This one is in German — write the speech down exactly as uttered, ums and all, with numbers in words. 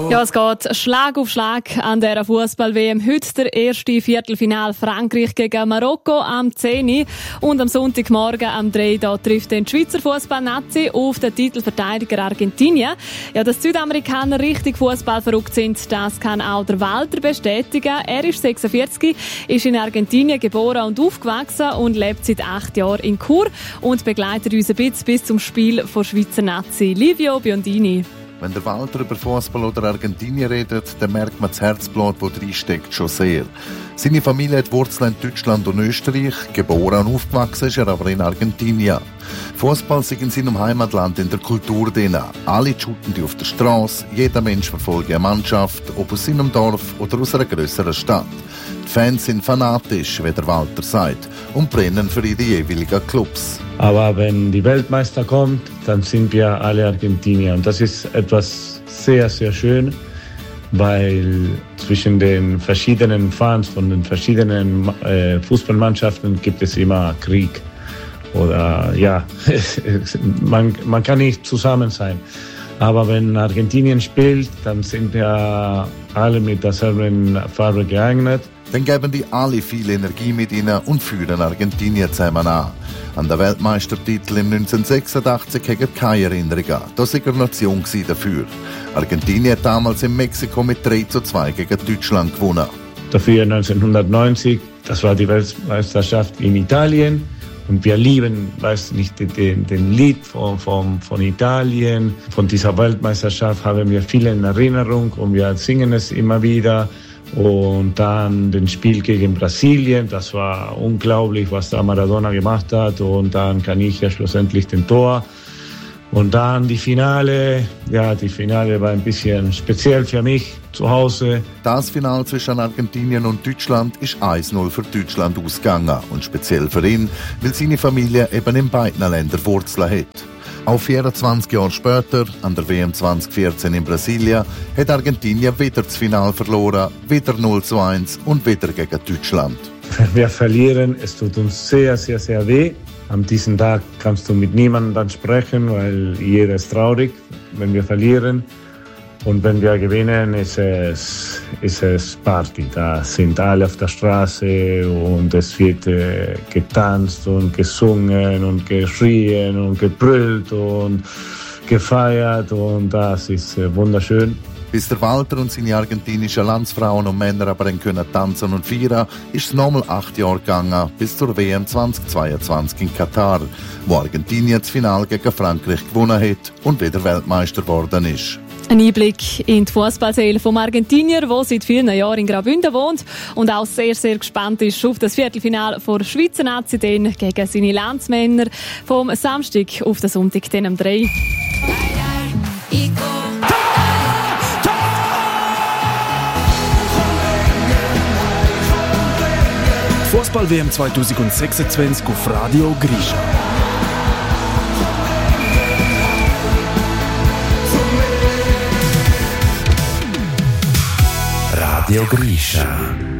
Ja, es geht Schlag auf Schlag an dieser Fußball-W M. Heute der erste Viertelfinal Frankreich gegen Marokko am zehn Uhr. Und am Sonntagmorgen am drei Uhr da trifft den Schweizer Fußball-Nazi auf den Titelverteidiger Argentinien. Ja, dass die Südamerikaner richtig Fußball verrückt sind, das kann auch der Walter bestätigen. Er ist sechsundvierzig, ist in Argentinien geboren und aufgewachsen und lebt seit acht Jahren in Chur und begleitet uns ein bisschen bis zum Spiel von Schweizer Nazi. Livio Biondini. Wenn der Walter über Fußball oder Argentinien redet, dann merkt man das Herzblut, das drinsteckt, schon sehr. Seine Familie hat Wurzeln in Deutschland und Österreich. Geboren und aufgewachsen ist er aber in Argentinien. Fußball ist in seinem Heimatland in der Kultur drin. Alle shooten die auf der Straße. Jeder Mensch verfolgt eine Mannschaft, ob aus seinem Dorf oder aus einer grösseren Stadt. Die Fans sind fanatisch, wie der Walter sagt, und brennen für ihre jeweiligen Clubs. Aber wenn die Weltmeister kommt, dann sind wir alle Argentinier. Und das ist etwas sehr, sehr schön, weil zwischen den verschiedenen Fans von den verschiedenen äh, Fußballmannschaften gibt es immer Krieg. Oder ja, man, man kann nicht zusammen sein. Aber wenn Argentinien spielt, dann sind wir alle mit derselben Farbe geeignet. Dann geben die alle viel Energie mit ihnen und führen Argentinien zusammen an. An den Weltmeistertitel im neunzehnhundertsechsundachtzig hatten keine Erinnerungen. Da war er Nation dafür. Argentinien hat damals in Mexiko mit drei zu zwei gegen Deutschland gewonnen. Dafür neunzehnhundertneunzig, das war die Weltmeisterschaft in Italien. Und wir lieben, weiß nicht, den, den Lied von, von, von Italien. Von dieser Weltmeisterschaft haben wir viel in Erinnerung und wir singen es immer wieder. Und dann das Spiel gegen Brasilien, das war unglaublich, was da Maradona gemacht hat. Und dann kann ich ja schlussendlich den Tor. Und dann die Finale, ja, die Finale war ein bisschen speziell für mich zu Hause. Das Finale zwischen Argentinien und Deutschland ist eins null für Deutschland ausgegangen. Und speziell für ihn, weil seine Familie eben in beiden Ländern Wurzeln hat. Auch vierundzwanzig Jahre später, an der W M zwanzig vierzehn in Brasilien, hat Argentinien wieder das Finale verloren, wieder null zu eins und wieder gegen Deutschland. Wenn wir verlieren, es tut uns sehr, sehr, sehr weh. An diesem Tag kannst du mit niemandem dann sprechen, weil jeder ist traurig, wenn wir verlieren. Und wenn wir gewinnen, ist es, ist es Party. Da sind alle auf der Straße und es wird äh, getanzt und gesungen und geschrien und gebrüllt und gefeiert. Und das ist äh, wunderschön. Bis der Walter und seine argentinischen Landsfrauen und Männer aber können tanzen und feiern, ist es nochmal acht Jahre gegangen, bis zur W M zweitausendzweiundzwanzig in Katar, wo Argentinien das Finale gegen Frankreich gewonnen hat und wieder Weltmeister geworden ist. Ein Einblick in die Fußballseele vom Argentinier, der seit vielen Jahren in Graubünden wohnt und auch sehr, sehr gespannt ist auf das Viertelfinale der Schweizer Nazi gegen seine Landsmänner vom Samstag auf den Sonntag, dann um drei. Fußball-W M zweitausendsechsundzwanzig auf Radio Grisha. Radio Grisha.